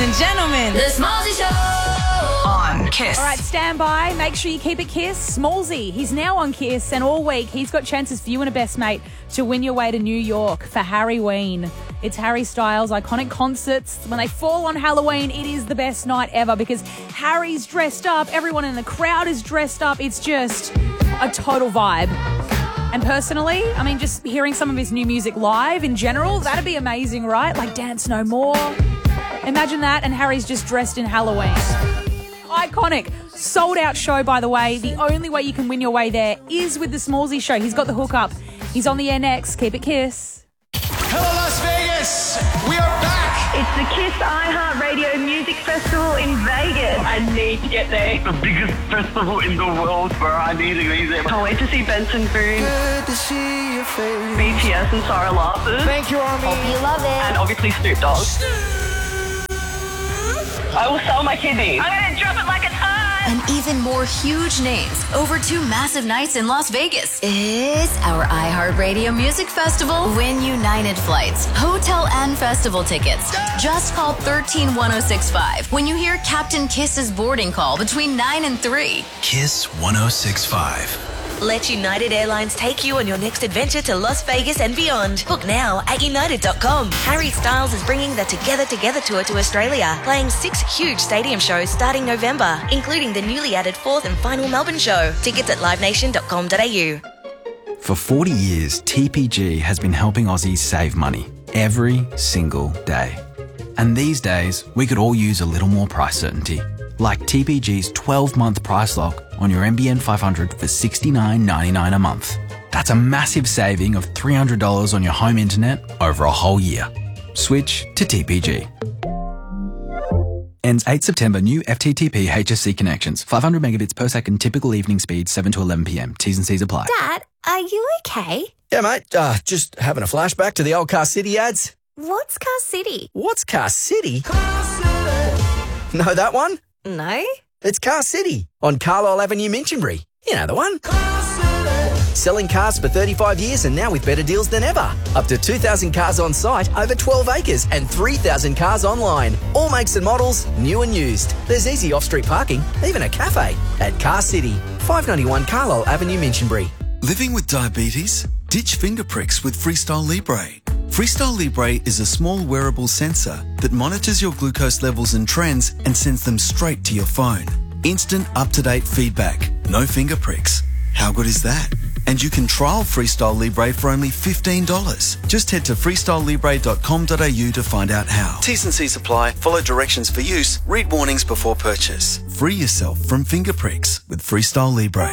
and gentlemen, The Smallzy Show on Kiss. All right, stand by. Make sure you keep it Kiss. Smallzy, he's now on Kiss, and all week he's got chances for you and a best mate to win your way to New York for Halloween. It's Harry Styles' iconic concerts. When they fall on Halloween, it is the best night ever because Harry's dressed up, everyone in the crowd is dressed up. It's just a total vibe. And personally, I mean, just hearing some of his new music live in general, that'd be amazing, right? Like Dance No More. Imagine that, and Harry's just dressed in Halloween. Iconic. Sold out show, by the way. The only way you can win your way there is with the Smallzy Show. He's got the hookup. He's on the air next. Keep it Kiss. Hello, Las Vegas. We are back. It's the Kiss iHeartRadio Music Festival in Vegas. I need to get there. The biggest festival in the world where I need to be there. Can't wait to see Benson Boone, Good to see your face. BTS and Sarah Larson. Thank you, Army. You love it. And obviously Snoop Dogg. I will sell my kidneys. I'm going to drop it like it's hot. And even more huge names over 2 massive nights in Las Vegas. It's our iHeartRadio Music Festival. Win United flights, hotel and festival tickets. Just call 131065 when you hear Captain Kiss's boarding call between 9 and 3. Kiss 1065. Let United Airlines take you on your next adventure to Las Vegas and beyond. Book now at united.com. Harry Styles is bringing the Together tour to Australia, playing 6 huge stadium shows starting November, including the newly added 4th and final Melbourne show. Tickets at livenation.com.au. For 40 years, TPG has been helping Aussies save money every single day. And these days, we could all use a little more price certainty. Like TPG's 12-month price lock on your NBN 500 for $69.99 a month. That's a massive saving of $300 on your home internet over a whole year. Switch to TPG. Ends 8 September. New FTTP HSC connections. 500 megabits per second. Typical evening speed 7 to 11 p.m. T's and C's apply. Dad, are you okay? Yeah, mate. Just having a flashback to the old Car City ads. What's Car City? What's Car City? Know that one? No? It's Car City on Carlisle Avenue, Minchinbury. You know the one. Selling cars for 35 years and now with better deals than ever. Up to 2,000 cars on site, over 12 acres and 3,000 cars online. All makes and models, new and used. There's easy off-street parking, even a cafe. At Car City, 591 Carlisle Avenue, Minchinbury. Living with diabetes? Ditch finger pricks with Freestyle Libre. Freestyle Libre is a small wearable sensor that monitors your glucose levels and trends and sends them straight to your phone. Instant up-to-date feedback. No finger pricks. How good is that? And you can trial Freestyle Libre for only $15. Just head to freestylelibre.com.au to find out how. T's and C's apply. Follow directions for use. Read warnings before purchase. Free yourself from finger pricks with Freestyle Libre.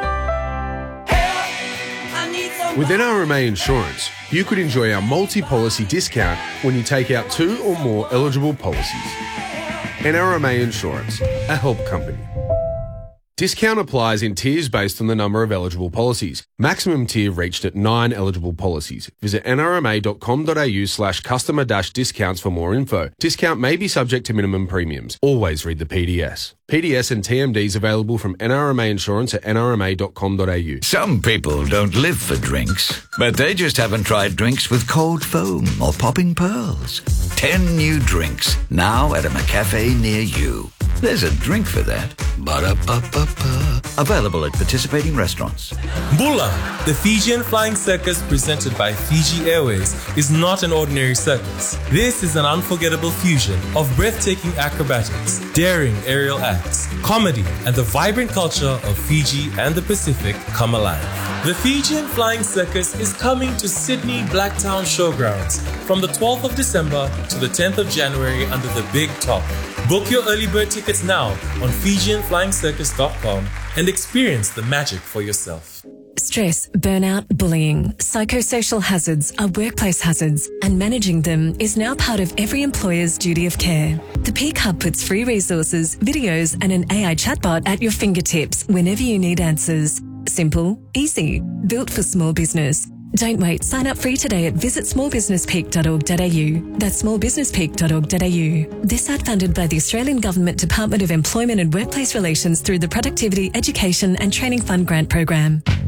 With NRMA Insurance, you could enjoy our multi-policy discount when you take out 2 or more eligible policies. NRMA Insurance, a help company. Discount applies in tiers based on the number of eligible policies. Maximum tier reached at 9 eligible policies. Visit nrma.com.au/customer-discounts for more info. Discount may be subject to minimum premiums. Always read the PDS. PDS and TMDs available from NRMA Insurance at nrma.com.au. Some people don't live for drinks, but they just haven't tried drinks with cold foam or popping pearls. 10 new drinks, now at a McCafe near you. There's a drink for that. Ba-da-ba-ba-ba. Available at participating restaurants. Bula, the Fijian Flying Circus presented by Fiji Airways, is not an ordinary circus. This is an unforgettable fusion of breathtaking acrobatics, daring aerial acts, comedy, and the vibrant culture of Fiji and the Pacific come alive. The Fijian Flying Circus is coming to Sydney Blacktown Showgrounds from the 12th of December to the 10th of January under the Big Top. Book your early bird tickets now on FijianFlyingCircus.com and experience the magic for yourself. Stress, burnout, bullying, psychosocial hazards are workplace hazards, and managing them is now part of every employer's duty of care. The Peak Hub puts free resources, videos, and an AI chatbot at your fingertips whenever you need answers. Simple, easy, built for small business. Don't wait. Sign up free today at visitsmallbusinesspeak.org.au. That's smallbusinesspeak.org.au. This ad funded by the Australian Government Department of Employment and Workplace Relations through the Productivity, Education and Training Fund Grant Program.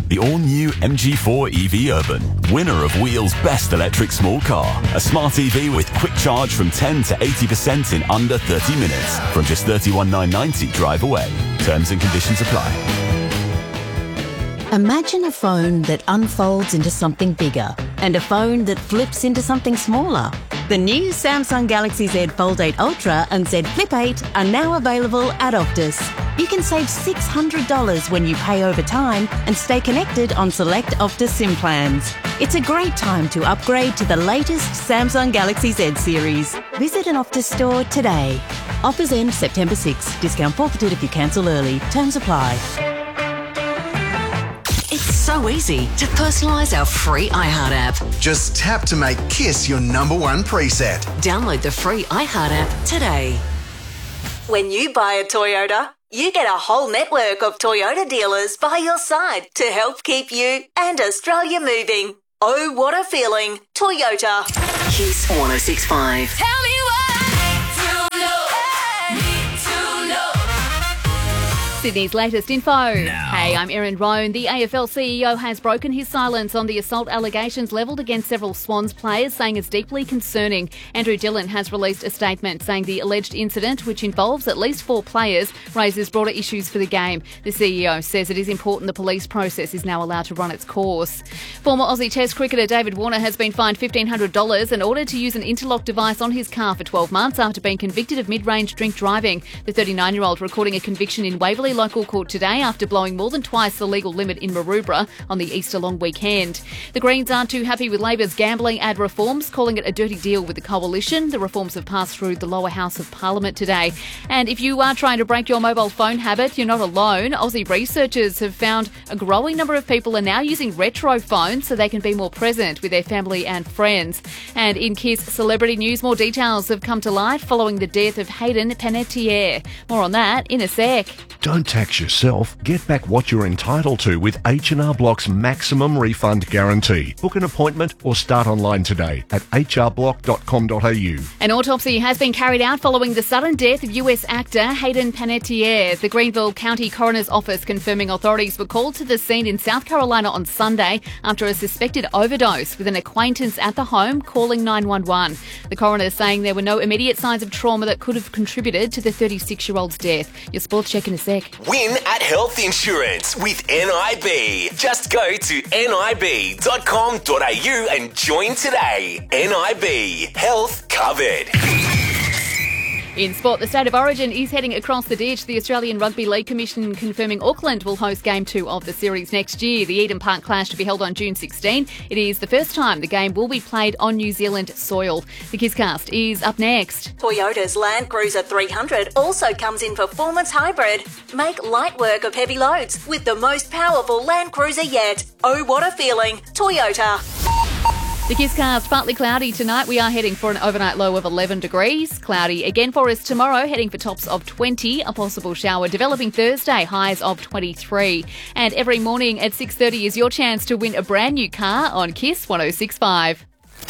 The all-new MG4 EV Urban, winner of Wheel's best electric small car. A smart EV with quick charge from 10 to 80% in under 30 minutes. From just $31,990 drive away. Terms and conditions apply. Imagine a phone that unfolds into something bigger and a phone that flips into something smaller. The new Samsung Galaxy Z Fold 8 Ultra and Z Flip 8 are now available at Optus. You can save $600 when you pay over time and stay connected on select Optus SIM plans. It's a great time to upgrade to the latest Samsung Galaxy Z series. Visit an Optus store today. Offers end September 6. Discount forfeited if you cancel early. Terms apply. It's so easy to personalise our free iHeart app. Just tap to make Kiss your #1 preset. Download the free iHeart app today. When you buy a Toyota, you get a whole network of Toyota dealers by your side to help keep you and Australia moving. Oh, what a feeling. Toyota. Kiss 106.5. Tell me Sydney's latest info. Hey, I'm Erin Roan. The AFL CEO has broken his silence on the assault allegations levelled against several Swans players, saying it's deeply concerning. Andrew Dillon has released a statement saying the alleged incident, which involves at least 4 players, raises broader issues for the game. The CEO says it is important the police process is now allowed to run its course. Former Aussie Test cricketer David Warner has been fined $1,500 and ordered to use an interlock device on his car for 12 months after being convicted of mid-range drink driving. The 39-year-old recording a conviction in Waverley local court today after blowing more than twice the legal limit in Maroubra on the Easter long weekend. The Greens aren't too happy with Labor's gambling ad reforms, calling it a dirty deal with the coalition. The reforms have passed through the lower house of Parliament today. And if you are trying to break your mobile phone habit, you're not alone. Aussie researchers have found a growing number of people are now using retro phones so they can be more present with their family and friends. And in Kiss Celebrity News, more details have come to light following the death of Hayden Panettiere. More on that in a sec. Don't tax yourself. Get back what you're entitled to with H&R Block's maximum refund guarantee. Book an appointment or start online today at hrblock.com.au. An autopsy has been carried out following the sudden death of US actor Hayden Panettiere. The Greenville County Coroner's Office confirming authorities were called to the scene in South Carolina on Sunday after a suspected overdose, with an acquaintance at the home calling 911. The coroner is saying there were no immediate signs of trauma that could have contributed to the 36-year-old's death. Your sports check in a sec. Win at Health Insurance with NIB. Just go to nib.com.au and join today. NIB. Health covered. In sport, the State of Origin is heading across the ditch. The Australian Rugby League Commission confirming Auckland will host Game 2 of the series next year. The Eden Park clash to be held on June 16. It is the first time the game will be played on New Zealand soil. The Kisscast is up next. Toyota's Land Cruiser 300 also comes in performance hybrid. Make light work of heavy loads with the most powerful Land Cruiser yet. Oh, what a feeling. Toyota. The Kisscast, partly cloudy tonight. We are heading for an overnight low of 11 degrees. Cloudy again for us tomorrow, heading for tops of 20. A possible shower developing Thursday, highs of 23. And every morning at 6:30 is your chance to win a brand new car on Kiss 106.5.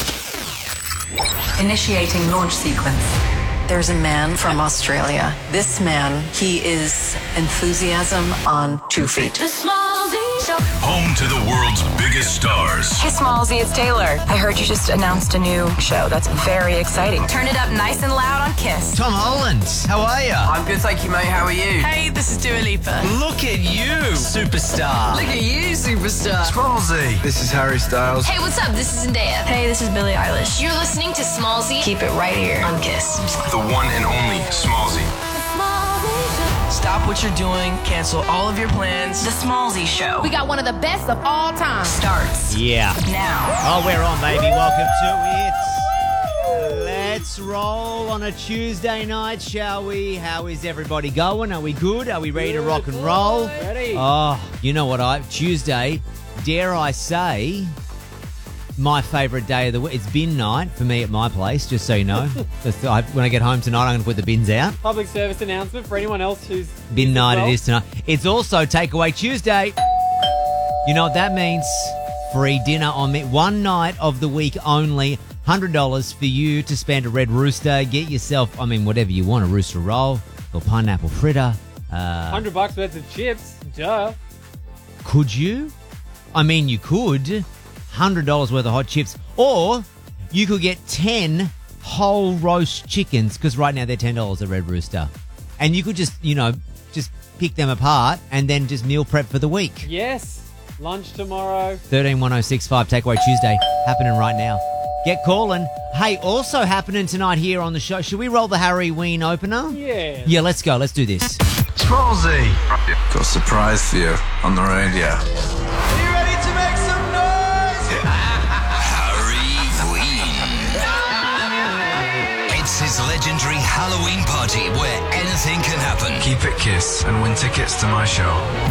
Initiating launch sequence. There's a man from Australia. This man, he is enthusiasm on 2 feet. Home to the world's biggest stars. Hey, Smallsy, it's Taylor. I heard you just announced a new show. That's very exciting. Turn it up nice and loud on Kiss. Tom Holland, how are you? I'm good, thank you, mate. How are you? Hey, this is Dua Lipa. Look at you, superstar. Look at you, superstar. Smallsy. This is Harry Styles. Hey, what's up? This is Zendaya. Hey, this is Billie Eilish. You're listening to Smallsy. Keep it right here on Kiss. The one and only Smallsy. Stop what you're doing. Cancel all of your plans. The Smallsy Show. We got one of the best of all time. Starts. Yeah. Now. Oh, we're on, baby. Welcome to it. Let's roll on a Tuesday night, shall we? How is everybody going? Are we good? Are we ready to rock and roll? Ready. Oh, you know what? Tuesday, dare I say, my favourite day of the week. It's bin night for me at my place, just so you know. When I get home tonight, I'm going to put the bins out. Public service announcement for anyone else who's... Bin night it is tonight. It's also Takeaway Tuesday. You know what that means? Free dinner on me. One night of the week only. $100 for you to spend at Red Rooster. Get yourself, whatever you want, a rooster roll or pineapple fritter. $100 worth of chips. Duh. Could you? I mean, you could. $100 worth of hot chips. Or you could get 10 whole roast chickens, because right now they're $10 at Red Rooster. And you could just, just pick them apart and then just meal prep for the week. Yes. Lunch tomorrow. 131065 Takeaway Tuesday happening right now. Get calling. Hey, also happening tonight here on the show. Should we roll the Harry Ween opener? Yeah. Yeah, let's go. Let's do this. Scrollsy. Got a surprise for you on the radio. Are you ready to make some noise? Harry Ween. It's his legendary Halloween party where anything can happen. Keep it Kiss and win tickets to my show.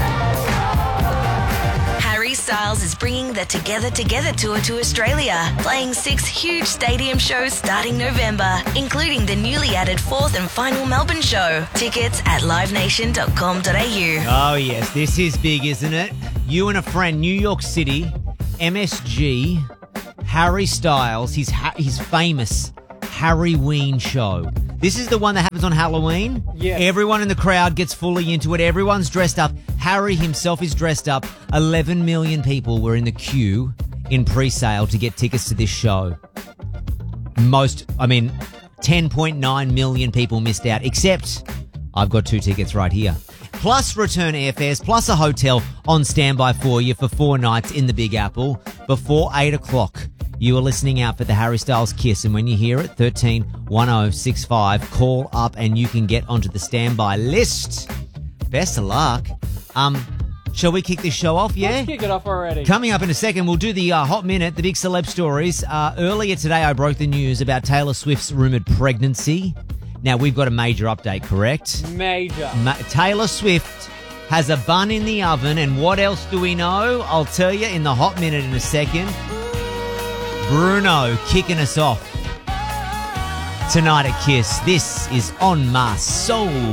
Harry Styles is bringing the Together Together tour to Australia, playing 6 huge stadium shows starting November, including the newly added 4th and final Melbourne show. Tickets at livenation.com.au. Oh, yes. This is big, isn't it? You and a friend, New York City, MSG, Harry Styles, his famous Harry Ween show. This is the one that happens on Halloween. Yeah. Everyone in the crowd gets fully into it. Everyone's dressed up. Harry himself is dressed up. 11 million people were in the queue in pre-sale to get tickets to this show. 10.9 million people missed out, except I've got 2 tickets right here. Plus return airfares, plus a hotel on standby for you for 4 nights in the Big Apple before 8 o'clock. You are listening out for the Harry Styles Kiss, and when you hear it, 131065, call up and you can get onto the standby list. Best of luck. Shall we kick this show off, yeah? Let's kick it off already. Coming up in a second, we'll do the Hot Minute, the big celeb stories. Earlier today, I broke the news about Taylor Swift's rumoured pregnancy. Now, we've got a major update, correct? Major. Taylor Swift has a bun in the oven, and what else do we know? I'll tell you in the Hot Minute in a second. Bruno kicking us off tonight at Kiss. This is On My Soul.